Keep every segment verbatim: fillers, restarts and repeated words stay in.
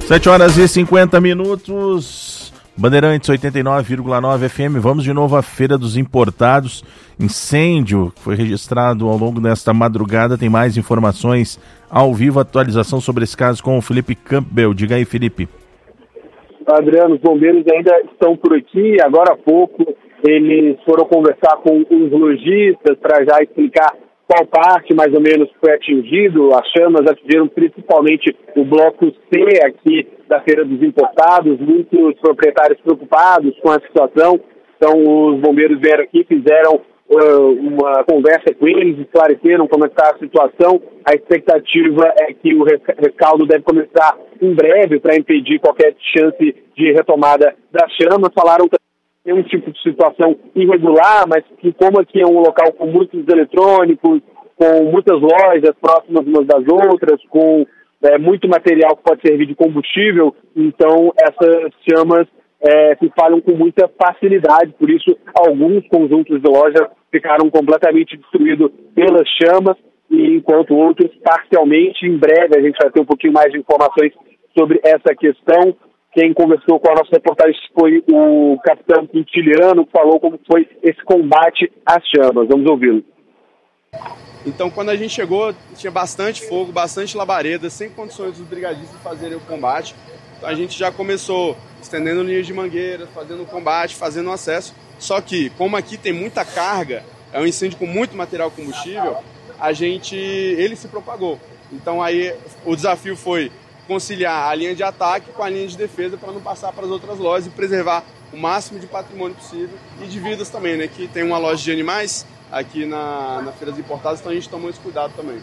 sete horas e cinquenta minutos, Bandeirantes oitenta e nove vírgula nove F M. Vamos de novo à Feira dos Importados. Incêndio que foi registrado ao longo desta madrugada. Tem mais informações ao vivo, atualização sobre esse caso com o Felipe Campbell. Diga aí, Felipe. Adriano, os bombeiros ainda estão por aqui. Agora há pouco eles foram conversar com os lojistas para já explicar qual parte mais ou menos foi atingido. As chamas atingiram principalmente o bloco C aqui da Feira dos Importados, muitos proprietários preocupados com a situação. Então os bombeiros vieram aqui, fizeram uh, uma conversa com eles, esclareceram como está a situação. A expectativa é que o rescaldo deve começar em breve para impedir qualquer chance de retomada das chamas. Falaram também é um tipo de situação irregular, mas que como aqui é um local com muitos eletrônicos, com muitas lojas próximas umas das outras, com é, muito material que pode servir de combustível, então essas chamas é, se espalham com muita facilidade, por isso alguns conjuntos de lojas ficaram completamente destruídos pelas chamas, e enquanto outros parcialmente. Em breve a gente vai ter um pouquinho mais de informações sobre essa questão. Quem conversou com a nossa reportagem foi o capitão Quintiliano, que falou como foi esse combate às chamas. Vamos ouvi-lo. Então, quando a gente chegou, tinha bastante fogo, bastante labareda, sem condições dos brigadistas fazerem o combate. Então, a gente já começou estendendo linhas de mangueiras, fazendo o combate, fazendo o acesso. Só que, como aqui tem muita carga, é um incêndio com muito material combustível, a gente, ele se propagou. Então, aí o desafio foi conciliar a linha de ataque com a linha de defesa para não passar para as outras lojas e preservar o máximo de patrimônio possível e de vidas também, né? Que tem uma loja de animais aqui na, na Feira dos Importados, então a gente toma esse cuidado também.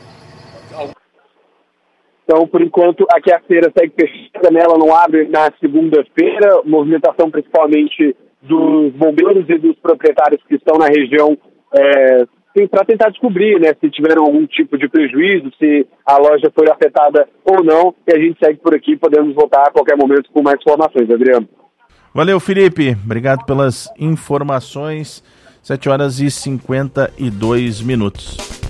Então, por enquanto, aqui a feira segue fechada, né? Ela não abre na segunda-feira, movimentação principalmente dos bombeiros e dos proprietários que estão na região é, para tentar descobrir, né, se tiveram algum tipo de prejuízo, se a loja foi afetada ou não, e a gente segue por aqui, podemos voltar a qualquer momento com mais informações, Adriano. Valeu, Felipe, obrigado pelas informações, sete horas e cinquenta e dois minutos.